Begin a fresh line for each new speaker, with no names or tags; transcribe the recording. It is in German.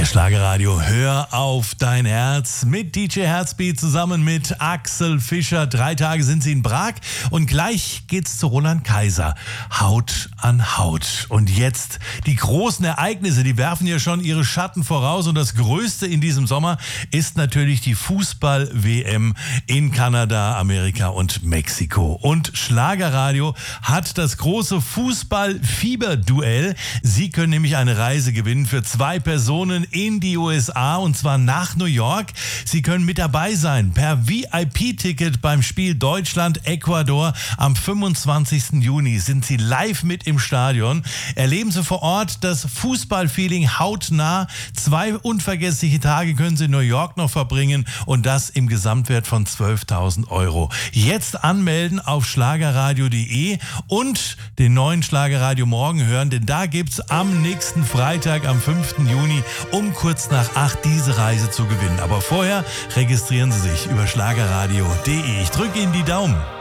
Schlagerradio, hör auf dein Herz mit DJ Herzbeat zusammen mit Axel Fischer. 3 Tage sind sie in Prag und gleich geht's zu Roland Kaiser. Haut an Haut. Und jetzt die großen Ereignisse, die werfen ja schon ihre Schatten voraus und das Größte in diesem Sommer ist natürlich die Fußball-WM in Kanada, Amerika und Mexiko. Und Schlagerradio hat das große Fußball-Fieber-Duell. Sie können nämlich eine Reise gewinnen für 2 Personen in die USA und zwar nach New York. Sie können mit dabei sein per VIP-Ticket beim Spiel Deutschland-Ecuador. Am 25. Juni sind Sie live mit im Stadion. Erleben Sie vor Ort das Fußballfeeling hautnah. 2 unvergessliche Tage können Sie in New York noch verbringen und das im Gesamtwert von 12.000 €. Jetzt anmelden auf schlagerradio.de und den neuen Schlagerradio morgen hören, denn da gibt's am nächsten Freitag, am 5. Juni um kurz nach 8 diese Reise zu gewinnen. Aber vorher registrieren Sie sich über schlagerradio.de. Ich drücke Ihnen die Daumen.